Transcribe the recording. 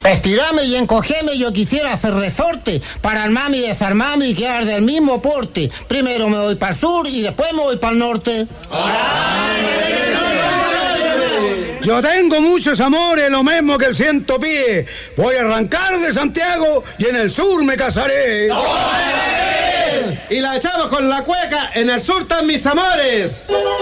Estirame y encogeme, yo quisiera hacer resorte para armarme y desarmarme y quedar del mismo porte. Primero me voy para el sur y después me voy para el norte. Yo tengo muchos amores, lo mismo que el 100 pies. Voy a arrancar de Santiago y en el sur me casaré. Y la echamos con la cueca, en el sur están mis amores.